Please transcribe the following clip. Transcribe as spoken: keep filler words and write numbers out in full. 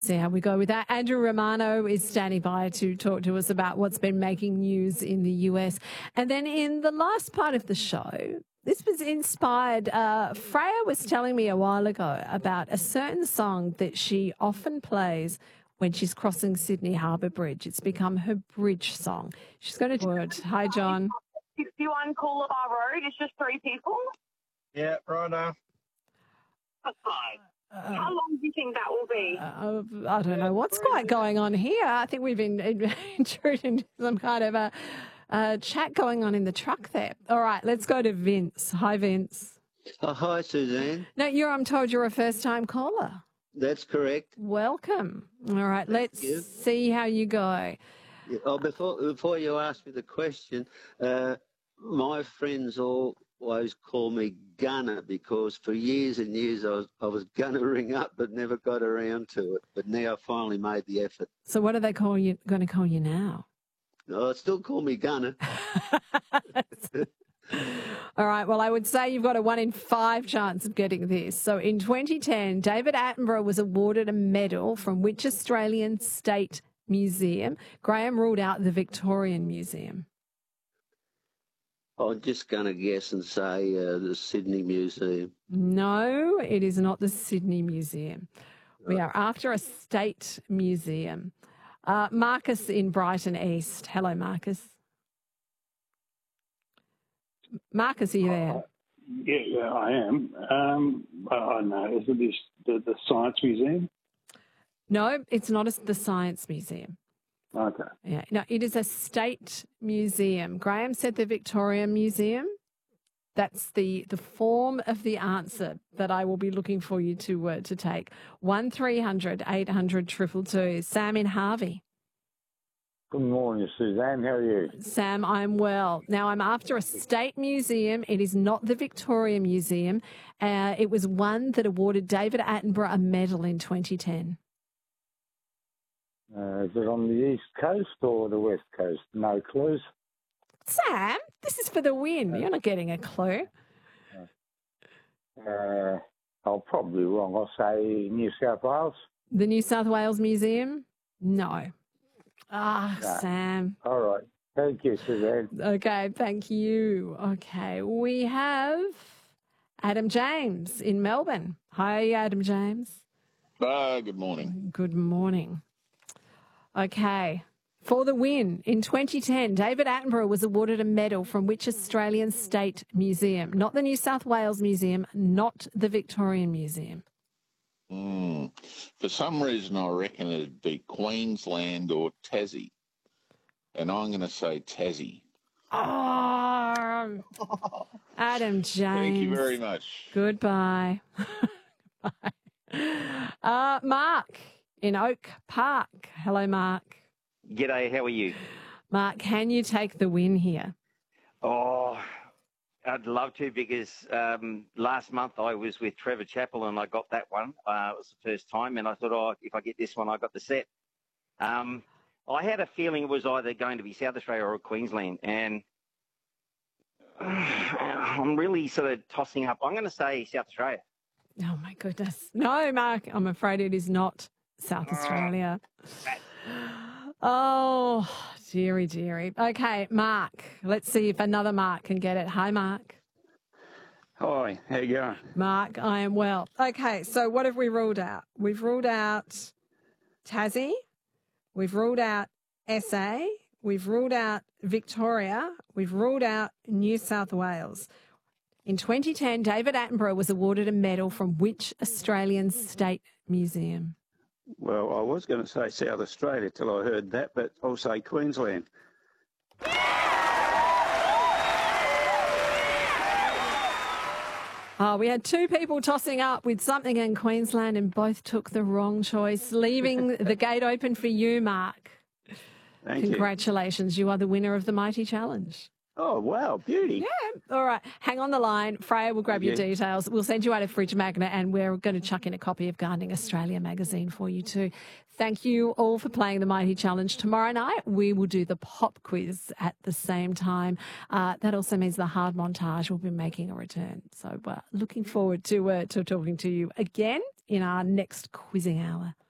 See how we go with that. Andrew Romano is standing by to talk to us about what's been making news in the U S. And then in the last part of the show, this was inspired. Uh, Freya was telling me a while ago about a certain song that she often plays when she's crossing Sydney Harbour Bridge. It's become her bridge song. She's going to word. Hi, John. sixty-one Coolabah Road. It's just three people. Yeah, right now. That's fine. Uh, How long do you think that will be? Uh, I don't know what's quite going on here. I think we've been intruded into some kind of a, a chat going on in the truck there. All right, let's go to Vince. Hi, Vince. Oh, hi, Suzanne. No, you're, I'm told you're a first-time caller. That's correct. Welcome. All right, Thank let's you. see how you go. Yeah, oh, before before you ask me the question, uh, my friends all always call me Gunner because for years and years I was I was gonna ring up but never got around to it. But now I finally made the effort. So what are they call you? Going to call you now? Oh, still call me Gunner. All right. Well, I would say you've got a one in five chance of getting this. So in twenty ten, David Attenborough was awarded a medal from which Australian state museum? Graham ruled out the Victorian Museum. I'm just going to guess and say uh, the Sydney Museum. No, it is not the Sydney Museum. We are after a state museum. Uh, Marcus in Brighton East. Hello, Marcus. Marcus, are you there? Uh, yeah, yeah, I am. Um, I don't know. Is it this, the, the Science Museum? No, it's not a, the Science Museum. Okay. Yeah, no, it is a state museum. Graham said the Victorian Museum. That's the the form of the answer that I will be looking for you to uh, to take. One three hundred eight hundred triple two. Sam in Harvey. Good morning, Suzanne. How are you? Sam, I'm well. Now, I'm after a state museum. It is not the Victoria Museum. Uh, it was one that awarded David Attenborough a medal in twenty ten. Uh, is it on the East Coast or the West Coast? No clues. Sam, this is for the win. You're not getting a clue. Uh, I'm probably wrong. I'll say New South Wales. The New South Wales Museum? No. Ah, No. Sam. All right. Thank you, Suzanne. Okay, thank you. Okay, we have Adam James in Melbourne. Hi, Adam James. Uh, good morning. Good morning. Okay. For the win, in twenty ten, David Attenborough was awarded a medal from which Australian state museum? Not the New South Wales Museum, not the Victorian Museum. Mm. For some reason, I reckon it'd be Queensland or Tassie. And I'm going to say Tassie. Oh, Adam James. Thank you very much. Goodbye. Bye. Uh, Mark in Oak Park. Hello, Mark. G'day, how are you? Mark, can you take the win here? Oh, I'd love to because um, last month I was with Trevor Chappell and I got that one. Uh, it was the first time and I thought, oh, if I get this one, I got the set. Um, I had a feeling it was either going to be South Australia or Queensland and uh, I'm really sort of tossing up. I'm going to say South Australia. Oh, my goodness. No, Mark, I'm afraid it is not South Australia. Oh, dearie, dearie. Okay, Mark. Let's see if another Mark can get it. Hi, Mark. Hi, how you going? Mark, I am well. Okay, so what have we ruled out? We've ruled out Tassie. We've ruled out S A. We've ruled out Victoria. We've ruled out New South Wales. In twenty ten, David Attenborough was awarded a medal from which Australian state museum? Well, I was going to say South Australia till I heard that, but I'll say Queensland. Oh, we had two people tossing up with something in Queensland and both took the wrong choice, leaving the gate open for you, Mark. Thank Congratulations. You. you are the winner of the Mighty Challenge. Oh, wow, beauty. Yeah. All right. Hang on the line. Freya will grab your Yeah. details. We'll send you out a fridge magnet and we're going to chuck in a copy of Gardening Australia magazine for you too. Thank you all for playing the Mighty Challenge. Tomorrow night, we will do the pop quiz at the same time. Uh, that also means the hard montage will be making a return. So uh, looking forward to, uh, to talking to you again in our next quizzing hour.